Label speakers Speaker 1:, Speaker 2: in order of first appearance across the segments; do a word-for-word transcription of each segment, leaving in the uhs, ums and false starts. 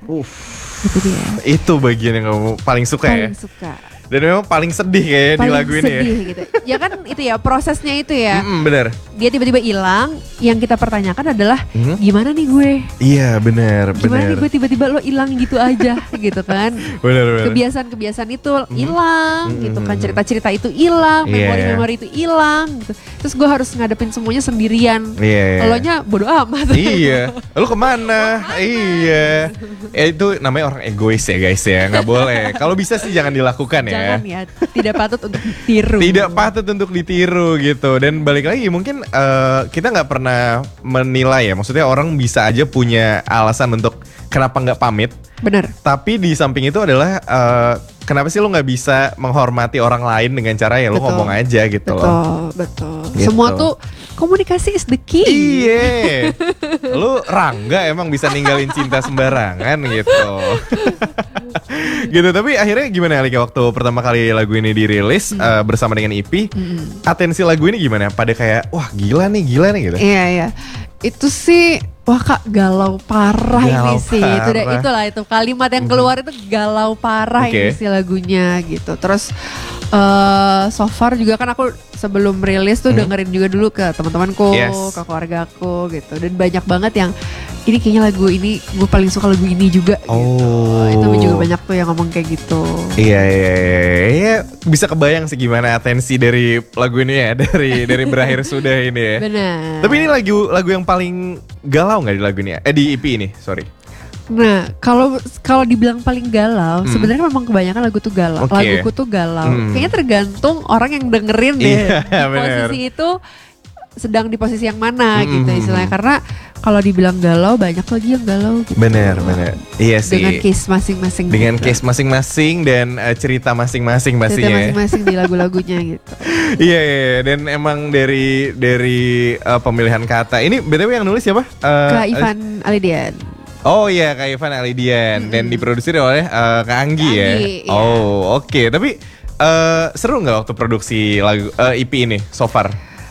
Speaker 1: Uff.
Speaker 2: Gitu dia.
Speaker 1: Itu bagian yang kamu paling suka
Speaker 2: paling
Speaker 1: ya?
Speaker 2: suka.
Speaker 1: Dan memang paling sedih kayaknya di lagu ini ya?
Speaker 2: Paling sedih gitu. Ya kan itu ya prosesnya itu ya.
Speaker 1: Mm-mm, bener.
Speaker 2: Dia tiba-tiba hilang, yang kita pertanyakan adalah
Speaker 1: Hmm?
Speaker 2: gimana nih gue?
Speaker 1: Iya bener,
Speaker 2: Gimana nih
Speaker 1: bener.
Speaker 2: gue tiba-tiba lo hilang gitu aja gitu kan.
Speaker 1: Bener, bener.
Speaker 2: Kebiasaan-kebiasaan itu hilang
Speaker 1: Mhm.
Speaker 2: gitu kan, cerita-cerita itu hilang,
Speaker 1: Iya.
Speaker 2: memori-memori itu hilang gitu. Terus gue harus ngadepin semuanya sendirian.
Speaker 1: Iya, iya.
Speaker 2: Elonya bodo amat.
Speaker 1: Iya, lu kemana? Iya, ya itu namanya orang egois ya guys ya, nggak boleh. Kalau bisa sih jangan dilakukan ya.
Speaker 2: Jangan ya, tidak patut untuk ditiru.
Speaker 1: Tidak patut untuk ditiru gitu. Dan balik lagi mungkin eh, kita nggak pernah menilai ya. Maksudnya orang bisa aja punya alasan untuk kenapa nggak pamit.
Speaker 2: Bener.
Speaker 1: Tapi di samping itu adalah eh, kenapa sih lu nggak bisa menghormati orang lain dengan cara ya lu
Speaker 2: Betul.
Speaker 1: ngomong aja gitu loh.
Speaker 2: Betul, betul.
Speaker 1: Gitu.
Speaker 2: Semua tuh komunikasi is the key.
Speaker 1: Iya, lu Rangga emang bisa ninggalin cinta sembarangan gitu. Gitu, tapi akhirnya gimana Alika waktu pertama kali lagu ini dirilis eh, bersama dengan I P,
Speaker 2: Mm-mm.
Speaker 1: atensi lagu ini gimana? Pada kayak, wah gila nih, gila nih gitu.
Speaker 2: Iya, iya. Itu sih wah Kak galau parah
Speaker 1: Galau
Speaker 2: ini sih. Itu deh,
Speaker 1: parah.
Speaker 2: itulah itu kalimat yang keluar itu galau parah
Speaker 1: Oke.
Speaker 2: ini sih lagunya gitu. Terus eh so far juga kan aku sebelum rilis tuh
Speaker 1: Hmm.
Speaker 2: dengerin juga dulu ke teman-temanku,
Speaker 1: Yes.
Speaker 2: ke keluargaku gitu. Dan banyak banget yang ini kayaknya lagu ini gue paling suka lagu ini juga gitu.
Speaker 1: Oh.
Speaker 2: Itu juga banyak tuh yang ngomong kayak gitu.
Speaker 1: Iya, iya, iya, iya, bisa kebayang sih gimana atensi dari lagu ini ya, dari dari berakhir sudah ini ya.
Speaker 2: Benar.
Speaker 1: Tapi ini lagu lagu yang paling galau nggak di lagu ini ya? Eh di I P ini, sorry.
Speaker 2: Nah, kalau kalau dibilang paling galau,
Speaker 1: Hmm.
Speaker 2: sebenarnya memang kebanyakan lagu tuh galau.
Speaker 1: Oke.
Speaker 2: Laguku tuh galau.
Speaker 1: Hmm.
Speaker 2: Kayaknya tergantung orang yang dengerin deh.
Speaker 1: Iya,
Speaker 2: di
Speaker 1: bener.
Speaker 2: posisi itu sedang di posisi yang mana
Speaker 1: Hmm,
Speaker 2: gitu
Speaker 1: hmm,
Speaker 2: istilahnya.
Speaker 1: hmm.
Speaker 2: Karena kalau dibilang galau, banyak lagi yang galau gitu.
Speaker 1: Bener, bener. Iya sih.
Speaker 2: Dengan case masing-masing.
Speaker 1: Dengan
Speaker 2: gitu.
Speaker 1: case masing-masing dan eh, cerita masing-masing
Speaker 2: Cerita
Speaker 1: pastinya. ya.
Speaker 2: masing-masing di lagu-lagunya gitu.
Speaker 1: Iya, iya, iya. Dan emang dari dari eh, pemilihan kata ini B T W yang nulis siapa? Eh,
Speaker 2: Kak Ivan Alidian.
Speaker 1: Oh iya, Kak Ivan Alidian dan diproduksi oleh eh, Kak Anggi
Speaker 2: Kak
Speaker 1: ya.
Speaker 2: Anggi, iya.
Speaker 1: Oh oke, tapi eh, seru nggak waktu produksi lagu eh, I P ini so far?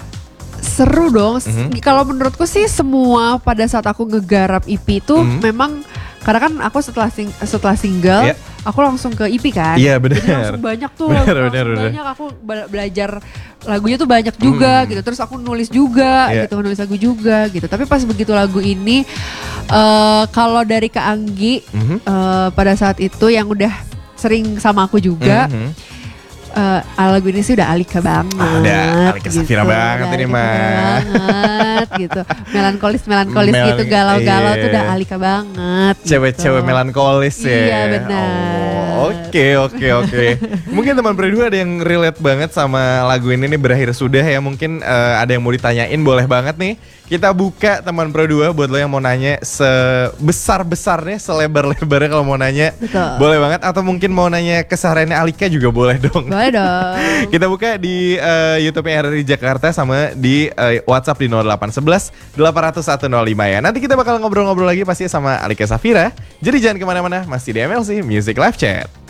Speaker 2: Seru dong. S-
Speaker 1: Mhm.
Speaker 2: Kalau menurutku sih semua pada saat aku ngegarap I P itu
Speaker 1: Mhm.
Speaker 2: memang karena kan aku setelah sing- setelah single
Speaker 1: Iya.
Speaker 2: aku langsung ke I P kan.
Speaker 1: Iya, benar.
Speaker 2: Jadi langsung banyak tuh.
Speaker 1: Benar,
Speaker 2: langsung
Speaker 1: benar, benar.
Speaker 2: banyak aku be- belajar lagunya tuh banyak juga
Speaker 1: Mhm.
Speaker 2: gitu. Terus aku nulis juga
Speaker 1: Iya.
Speaker 2: gitu, nulis lagu juga gitu. Tapi pas begitu lagu ini eh kalau dari Kak Anggi
Speaker 1: Mhm.
Speaker 2: eh, pada saat itu yang udah sering sama aku juga.
Speaker 1: Mhm.
Speaker 2: Eh, lagu ini sih udah Alika banget.
Speaker 1: Ah, udah Alika Safira banget
Speaker 2: Udah
Speaker 1: ini,
Speaker 2: Alika
Speaker 1: mah.
Speaker 2: Safira banget gitu. Melankolis melankolis
Speaker 1: Mel-
Speaker 2: gitu, galau-galau
Speaker 1: iya.
Speaker 2: tuh udah Alika banget.
Speaker 1: Cewek-cewek
Speaker 2: gitu.
Speaker 1: melankolis ya.
Speaker 2: Iya, benar.
Speaker 1: Oh, Oke oke oke. Mungkin teman berdua ada yang relate banget sama lagu ini nih berakhir sudah ya. Mungkin eh, ada yang mau ditanyain, boleh banget nih. Kita buka teman Pro dua buat lo yang mau nanya sebesar-besarnya, selebar-lebarnya kalau mau nanya.
Speaker 2: Betul.
Speaker 1: Boleh banget, atau mungkin mau nanya kesehariannya Alika juga boleh dong.
Speaker 2: Boleh dong.
Speaker 1: Kita buka di eh, YouTube-nya R R I Jakarta sama di eh, WhatsApp di nol delapan satu satu delapan nol satu nol lima ya. Nanti kita bakal ngobrol-ngobrol lagi pasti sama Alika Safira. Jadi jangan kemana-mana, masih di M L C Music Live Chat.